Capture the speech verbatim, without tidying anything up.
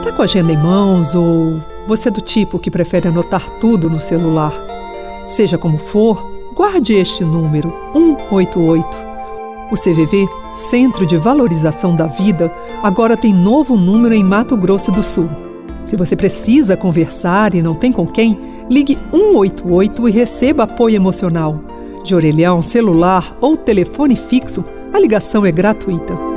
Tá com a agenda em mãos ou você é do tipo que prefere anotar tudo no celular? Seja como for, guarde este número, um oito oito. O C V V, Centro de Valorização da Vida, agora tem novo número em Mato Grosso do Sul. Se você precisa conversar e não tem com quem, ligue um oito oito e receba apoio emocional. De orelhão, celular ou telefone fixo, a ligação é gratuita.